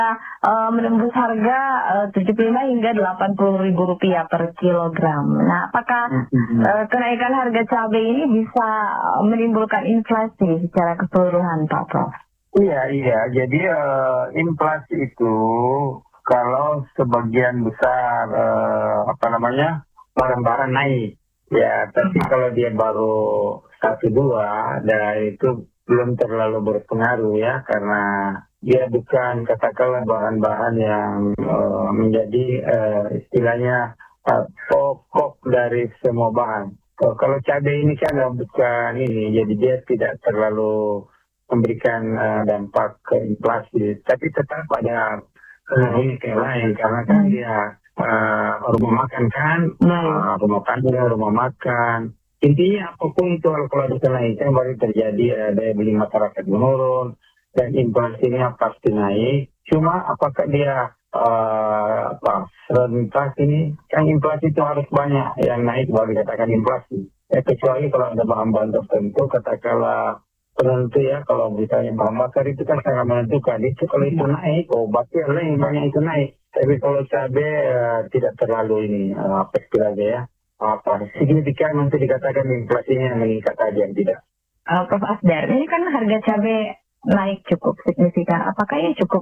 menembus harga 75 hingga 80 ribu rupiah per kilogram. Nah, apakah kenaikan harga cabai ini bisa menimbulkan inflasi secara keseluruhan, Pak Prof? Iya. Jadi inflasi itu kalau sebagian besar barang-barang naik, ya. Tapi kalau dia baru 1-2, itu belum terlalu berpengaruh ya, karena dia bukan katakanlah bahan-bahan yang menjadi istilahnya pokok dari semua bahan. Kalau cabai ini kan bukan ini, jadi dia tidak terlalu memberikan dampak ke inflasi, tapi tetap ada ini kayak lain, karena kan dia rumah makan kan, rumah makan. Intinya apapun itu kalau ada kenaikan baru terjadi daya beli masyarakat menurun dan inflasinya pasti naik. Cuma apakah dia serentak ini? Kan inflasi itu harus banyak yang naik baru dikatakan inflasi. Kecuali kalau ada bahan-bahan tertentu, katakanlah penentu ya, kalau misalnya bahan bakar itu kan sangat menentukan. Itu kalau itu naik, berarti yang banyak itu naik. Tapi kalau cabai tidak terlalu ini lagi ya. Signifikan nanti dikatakan inflasinya meningkat aja, tidak. Prof Asdar, ini kan harga cabai naik cukup signifikan. Apakah ini cukup